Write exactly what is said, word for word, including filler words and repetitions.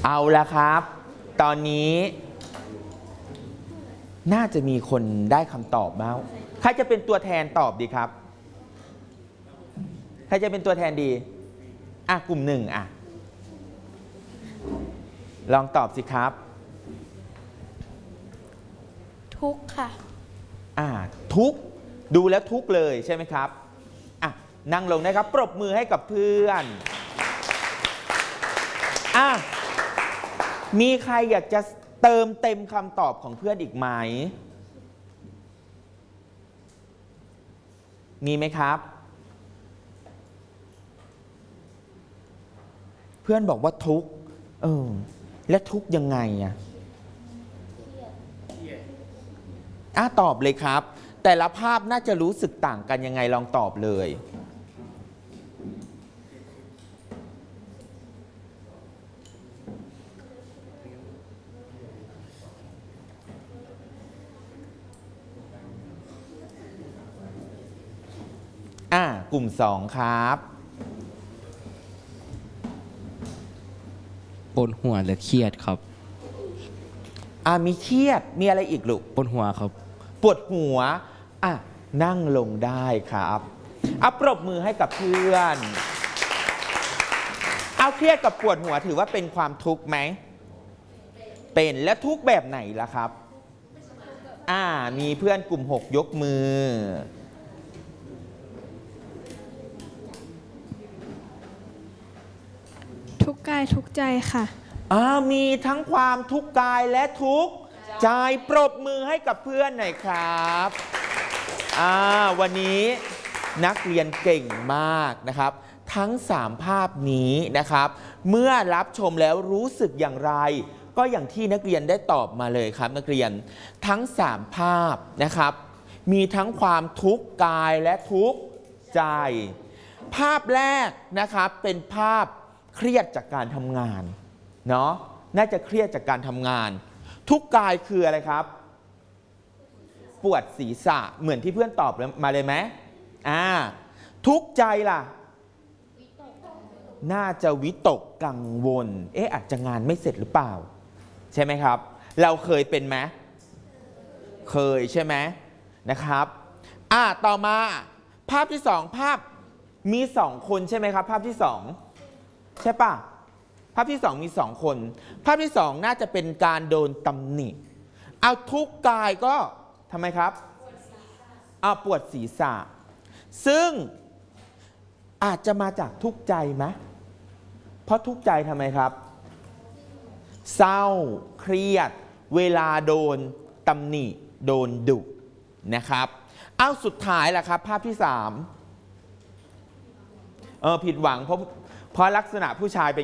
เอาละครับตอนนี้น่าจะมีคนได้คำตอบบ้างใครจะเป็นตัวแทนตอบดีครับใครจะเป็นตัวแทนดีอ่ะกลุ่มหนึ่งอ่ะลองตอบสิครับทุกค่ะอ่าทุกดูแล้วทุกเลยใช่ไหมครับอ่ะนั่งลงนะครับปรบมือให้กับเพื่อนอ่ะมีใครอยากจะเติมเต็มคำตอบของเพื่อนอีกไหมมีไหมครับเพื่อนบอกว่าทุกเออและทุกยังไงอ่ะอ่ะตอบเลยครับแต่ละภาพน่าจะรู้สึกต่างกันยังไงลองตอบเลยอ่ะกลุ่มสองครับปวดหัวหรือเครียดครับอ่ะมีเครียดมีอะไรอีกลูกปวดหัวครับปวดหัวอ่ะนั่งลงได้ครับอ่ะปรบมือให้กับเพื่อนเอาเครียดกับปวดหัวถือว่าเป็นความทุกข์ไหมเป็นและทุกข์แบบไหนล่ะครับอ่ามีเพื่อนกลุ่มหกยกมือทุกกายทุกใจค่ะอ่ามีทั้งความทุกข์กายและทุกข์ใจปรบมือให้กับเพื่อนหน่อยครับอ่าวันนี้นักเรียนเก่งมากนะครับทั้งสามภาพนี้นะครับเมื่อรับชมแล้วรู้สึกอย่างไรก็อย่างที่นักเรียนได้ตอบมาเลยครับนักเรียนทั้งสามภาพนะครับมีทั้งความทุกข์กายและทุกข์ใจภาพแรกนะครับเป็นภาพเครียดจากการทำงานเนาะน่าจะเครียดจากการทำงานทุกข์กายคืออะไรครับปวดศีรษะเหมือนที่เพื่อนตอบมาเลยไหมอ่าทุกข์ใจล่ะน่าจะวิตกกังวลเอ๊ะอาจจะงานไม่เสร็จหรือเปล่าใช่ไหมครับเราเคยเป็นไหมเคยใช่ไหมนะครับอ่าต่อมาภาพที่สองภาพมีสองคนใช่ไหมครับภาพที่สองใช่ปะภาพที่สองมีสองคนภาพที่สองน่าจะเป็นการโดนตำหนิเอาทุกข์กายก็ทำไมครับเอาปวดศีรษะซึ่งอาจจะมาจากทุกข์ใจไหมเพราะทุกข์ใจทำไมครับเศร้าเครียดเวลาโดนตำหนิโดนดุนะครับเอาสุดท้ายล่ะครับภาพที่สามเออผิดหวังเพราะเพราะลักษณะผู้ชายเป็น